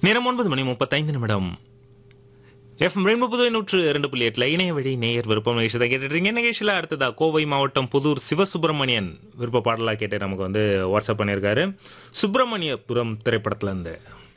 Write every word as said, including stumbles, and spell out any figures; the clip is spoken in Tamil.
நேரம் ஒன்பது மணி முப்பத்தைந்து நிமிடம். எஃப்எம் ரெயின்போ புதுவை நூற்று இரண்டு புள்ளி எட்டுல இணைய வழி நேயர் விருப்பம் நிகழ்ச்சியை கேட்டுருக்கீங்க. நிகழ்ச்சியில் அடுத்ததா கோவை மாவட்டம் புதூர் சிவசுப்பிரமணியன் விருப்ப பாடலாக கேட்டு நமக்கு வந்து வாட்ஸ்அப் பண்ணியிருக்காரு. சுப்பிரமணியபுரம் திரைப்படத்துல இருந்து